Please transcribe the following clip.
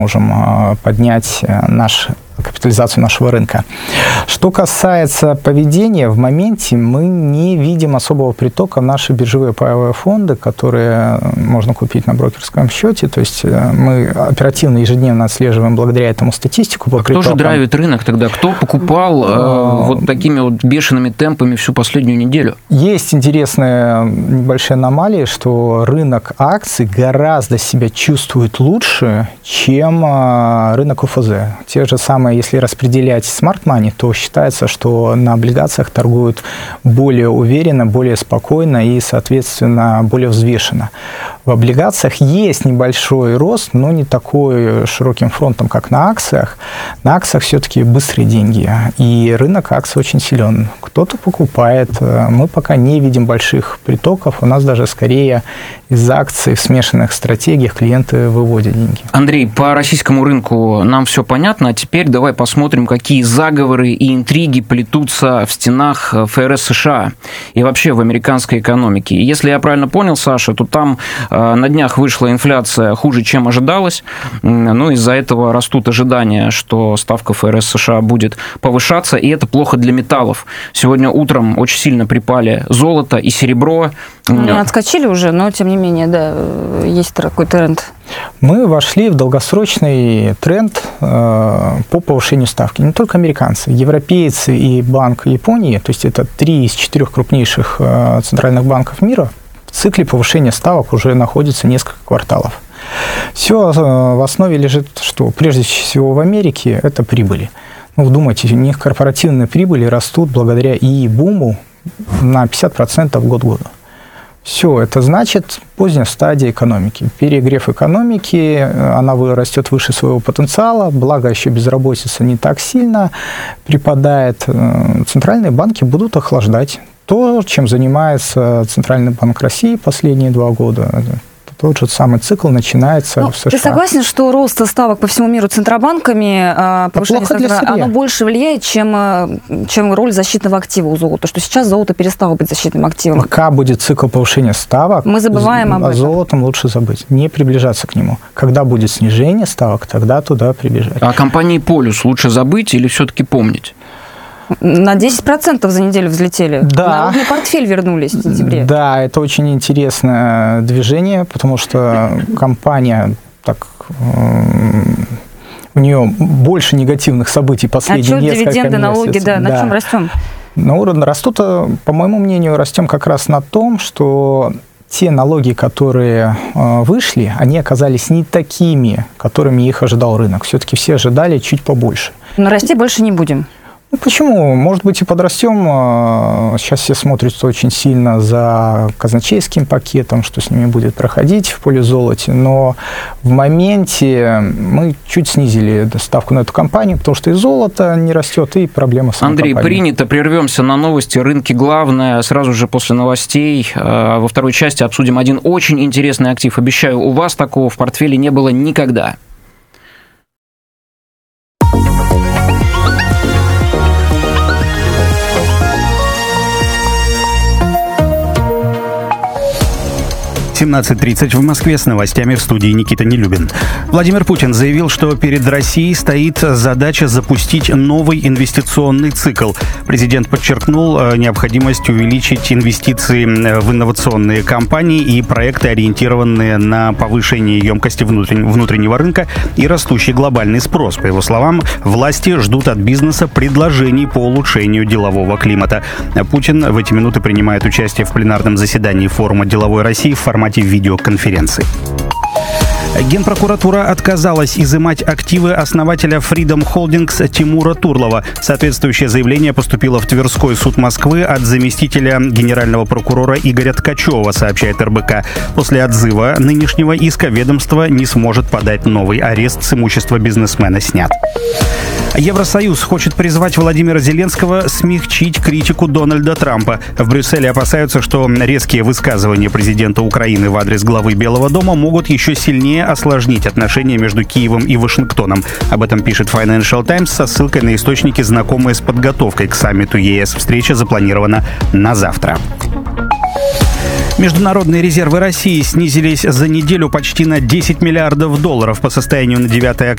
можем поднять капитализацию нашего рынка. Что касается поведения, в моменте мы не видим особого притока в наши биржевые паевые фонды, которые можно купить на брокерском счете. То есть мы оперативно, ежедневно отслеживаем благодаря этому статистику. Кто же драйвит рынок тогда? Кто покупал вот такими вот бешеными темпами всю последнюю неделю? Есть интересная небольшая аномалия, что рынок акций гораздо себя чувствует лучше, чем рынок ОФЗ. Те же самые, если распределять smart money, то считается, что на облигациях торгуют более уверенно, более спокойно и, соответственно, более взвешенно. В облигациях есть небольшой рост, но не такой широким фронтом, как на акциях. На акциях все-таки быстрые деньги, и рынок акций очень силен. Кто-то покупает, мы пока не видим больших притоков, у нас даже скорее из акций в смешанных стратегиях клиенты выводят деньги. Андрей, по российскому рынку нам все понятно, а теперь давай посмотрим, какие заговоры и интриги плетутся в стенах ФРС США и вообще в американской экономике. И если я правильно понял, Саша, то там на днях вышла инфляция хуже, чем ожидалось. Ну, из-за этого растут ожидания, что ставка ФРС США будет повышаться, и это плохо для металлов. Сегодня утром очень сильно припали золото и серебро. Отскочили уже, но тем не менее, да, есть такой тренд. Мы вошли в долгосрочный тренд по повышению ставки. Не только американцы, европейцы и Банк Японии, то есть это 3 из 4 крупнейших центральных банков мира, в цикле повышения ставок уже находится несколько кварталов. Все в основе лежит, что прежде всего в Америке это прибыли. Ну, вдумайтесь, у них корпоративные прибыли растут благодаря ИИ-буму на 50% год к году. Все, это значит поздняя стадия экономики. Перегрев экономики, она растет выше своего потенциала, благо еще безработица не так сильно припадает. Центральные банки будут охлаждать то, чем занимается Центральный банк России последние 2 года. Тот же самый цикл начинается в США. Ты согласен, что рост ставок по всему миру центробанками, повышение ставок, оно больше влияет, чем роль защитного актива у золота? Что сейчас золото перестало быть защитным активом? Пока будет цикл повышения ставок, мы забываем об этом. Золотом лучше забыть, не приближаться к нему. Когда будет снижение ставок, тогда туда прибежать. А компании «Полюс» лучше забыть или все-таки помнить? На 10% за неделю взлетели. Да. Народный портфель вернулись в сентябре. Да, это очень интересное движение, потому что компания у нее больше негативных событий последние несколько месяцев. Дивиденды, налоги, да. На чем растем? Растут, по моему мнению, растем как раз на том, что те налоги, которые вышли, они оказались не такими, которыми их ожидал рынок. Все-таки все ожидали чуть побольше. Но расти больше не будем. Ну, почему? Может быть, и подрастем. Сейчас все смотрят очень сильно за казначейским пакетом, что с ними будет проходить в поле золоте. Но в моменте мы чуть снизили ставку на эту компанию, потому что и золото не растет, и проблема с самой Андрей, компанией. принято. Прервемся на новости. Рынки главное. Сразу же после новостей во второй части обсудим один очень интересный актив. Обещаю, у вас такого в портфеле не было никогда. — 17:30 в Москве. С новостями в студии Никита Нелюбин. Владимир Путин заявил, что перед Россией стоит задача запустить новый инвестиционный цикл. Президент подчеркнул необходимость увеличить инвестиции в инновационные компании и проекты, ориентированные на повышение емкости внутреннего рынка и растущий глобальный спрос. По его словам, власти ждут от бизнеса предложений по улучшению делового климата. Путин в эти минуты принимает участие в пленарном заседании форума «Деловой России» в формате видеоконференции. Генпрокуратура отказалась изымать активы основателя Freedom Holdings Тимура Турлова. Соответствующее заявление поступило в Тверской суд Москвы от заместителя генерального прокурора Игоря Ткачева, сообщает РБК. После отзыва нынешнего иска ведомство не сможет подать новый. Арест с имущества бизнесмена снят. Евросоюз хочет призвать Владимира Зеленского смягчить критику Дональда Трампа. В Брюсселе опасаются, что резкие высказывания президента Украины в адрес главы Белого дома могут еще сильнее осложнить отношения между Киевом и Вашингтоном. Об этом пишет Financial Times со ссылкой на источники, знакомые с подготовкой к саммиту ЕС. Встреча запланирована на завтра. Международные резервы России снизились за неделю почти на $10 миллиардов по состоянию на 9